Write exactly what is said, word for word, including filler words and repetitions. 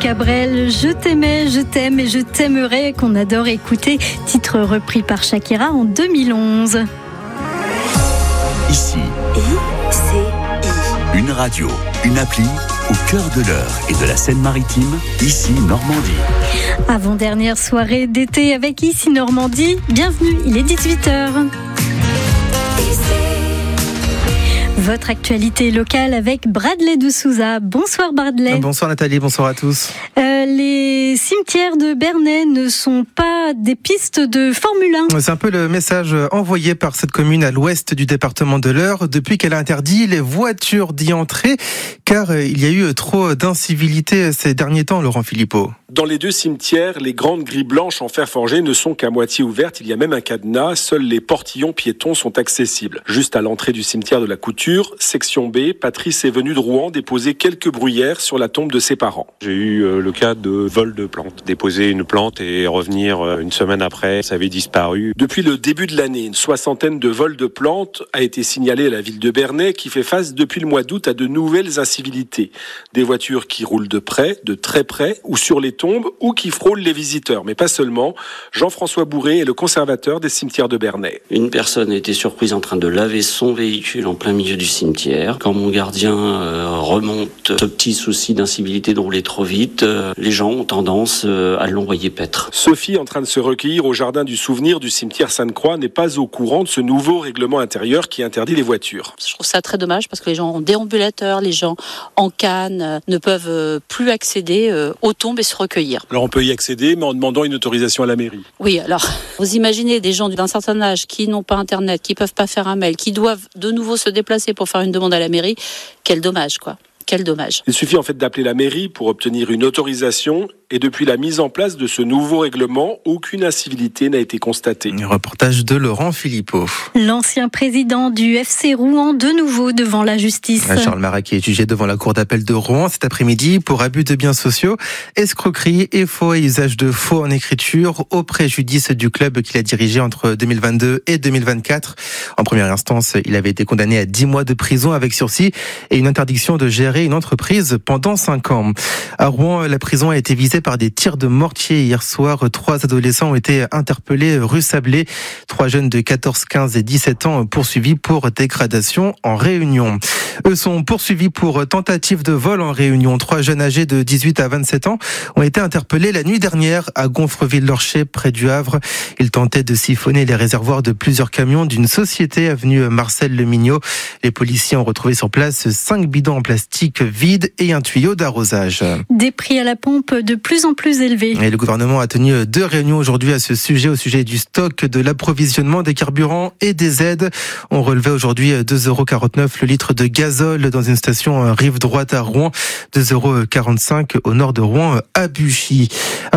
Cabrel, Je t'aimais, je t'aime et je t'aimerai, qu'on adore écouter, titre repris par Shakira en deux mille onze. Ici, I C I. Une radio, une appli au cœur de l'Eure et de la Seine-Maritime, Ici Normandie. Avant-dernière soirée d'été avec Ici Normandie, bienvenue, il est dix-huit heures. Votre actualité locale avec Bradley de Souza. Bonsoir Bradley. Bonsoir Nathalie, bonsoir à tous. Euh, les cimetières de Bernay ne sont pas des pistes de Formule un. C'est un peu le message envoyé par cette commune à l'ouest du département de l'Eure depuis qu'elle a interdit les voitures d'y entrer, car il y a eu trop d'incivilité ces derniers temps, Laurent Philippot. Dans les deux cimetières, les grandes grilles blanches en fer forgé ne sont qu'à moitié ouvertes. Il y a même un cadenas. Seuls les portillons piétons sont accessibles. Juste à l'entrée du cimetière de la Couture, section B, Patrice est venu de Rouen déposer quelques bruyères sur la tombe de ses parents. J'ai eu euh, le cas de vol de plantes. Déposer une plante et revenir euh, une semaine après, ça avait disparu. Depuis le début de l'année, une soixantaine de vols de plantes a été signalée à la ville de Bernay qui fait face depuis le mois d'août à de nouvelles incivilités. Des voitures qui roulent de près, de très près ou sur les tombes ou qui frôlent les visiteurs, mais pas seulement. Jean-François Bourré est le conservateur des cimetières de Bernay. Une personne a été surprise en train de laver son véhicule en plein milieu du cimetière. Quand mon gardien euh, remonte ce petit souci d'incivilité de rouler trop vite, euh, les gens ont tendance euh, à l'envoyer paître. Sophie, en train de se recueillir au jardin du souvenir du cimetière Sainte-Croix, n'est pas au courant de ce nouveau règlement intérieur qui interdit les voitures. Je trouve ça très dommage parce que les gens en déambulateur, les gens en canne euh, ne peuvent euh, plus accéder euh, aux tombes et se recueillir. Alors on peut y accéder, mais en demandant une autorisation à la mairie. Oui, alors vous imaginez des gens d'un certain âge qui n'ont pas internet, qui peuvent pas faire un mail, qui doivent de nouveau se déplacer pour faire une demande à la mairie. Quel dommage, quoi. Quel dommage. Il suffit en fait d'appeler la mairie pour obtenir une autorisation et depuis la mise en place de ce nouveau règlement, aucune incivilité n'a été constatée. Un reportage de Laurent Philippot. L'ancien président du F C Rouen de nouveau devant la justice. Charles Marat qui est jugé devant la cour d'appel de Rouen cet après-midi pour abus de biens sociaux, escroquerie et faux et usage de faux en écriture au préjudice du club qu'il a dirigé entre deux mille vingt-deux et deux mille vingt-quatre. En première instance, il avait été condamné à dix mois de prison avec sursis et une interdiction de gérer une entreprise pendant cinq ans. À Rouen, la prison a été visée par des tirs de mortier hier soir. Trois adolescents ont été interpellés rue Sablé. Trois jeunes de quatorze, quinze et dix-sept ans poursuivis pour dégradation en Réunion. Eux sont poursuivis pour tentative de vol en Réunion. Trois jeunes âgés de dix-huit à vingt-sept ans ont été interpellés la nuit dernière à Gonfreville-Lorcher, près du Havre. Ils tentaient de siphonner les réservoirs de plusieurs camions d'une société avenue Marcel Le Mignot. Les policiers ont retrouvé sur place cinq bidons en plastique vides et un tuyau d'arrosage. Des prix à la pompe de plus en plus élevés. Et le gouvernement a tenu deux réunions aujourd'hui à ce sujet, au sujet du stock, de l'approvisionnement des carburants et des aides. On relevait aujourd'hui deux euros quarante-neuf le litre de gazole dans une station rive droite à Rouen, deux euros quarante-cinq au nord de Rouen à Buchy.